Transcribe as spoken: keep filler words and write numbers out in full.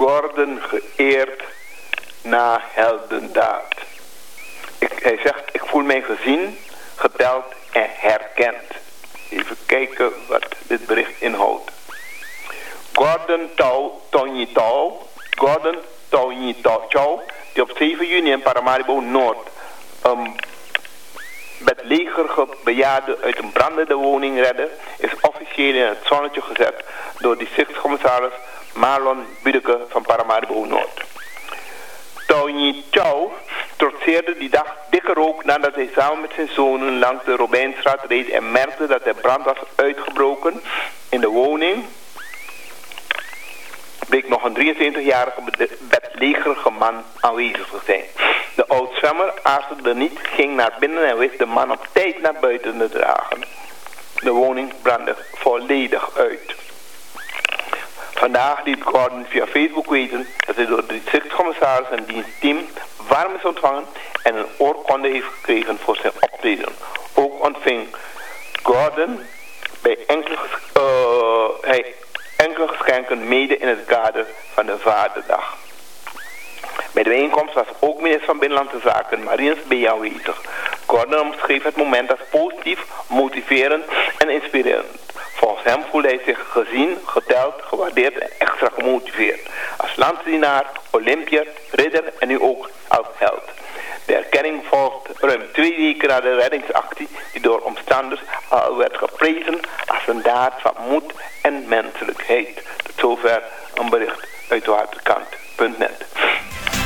Gordon geëerd na heldendaad. Ik, hij zegt, ik voel mij gezien, geteld en herkend. Even kijken wat dit bericht inhoudt. Gordon Tony Tau, Gordon Tony Tau, die op zeven juni in Paramaribo Noord um, met leger bejaarden uit een brandende woning redde, is officieel in het zonnetje gezet door districtscommissaris Marlon Budeke van Paramaribo Noord. Tony Chow trotseerde die dag dikke rook nadat hij samen met zijn zonen langs de Robijnstraat reed en merkte dat er brand was uitgebroken in de woning. Bleek nog een drieënzeventigjarige bedlegerige man aanwezig te zijn. De oud-zwemmer aarzelde niet, ging naar binnen en wist de man op tijd naar buiten te dragen. De woning brandde volledig uit. Vandaag liet Gordon via Facebook weten dat hij door de districtscommissaris en dienstteam warm is ontvangen en een oorkonde heeft gekregen voor zijn optreden. Ook ontving Gordon bij enkele, uh, hij enkele geschenken mede in het kader van de Vaderdag. Bij de bijeenkomst was ook minister van Binnenlandse Zaken Marinus B. aanwezig. Gordon omschreef het moment als positief, motiverend en inspirerend. Volgens hem voelde hij zich gezien, geteld, gewaardeerd en extra gemotiveerd. Als landsdienaar, Olympiër, ridder en nu ook als held. De erkenning volgt ruim twee weken na de reddingsactie die door omstanders al werd geprezen als een daad van moed en menselijkheid. Tot zover een bericht uit waterkant punt net.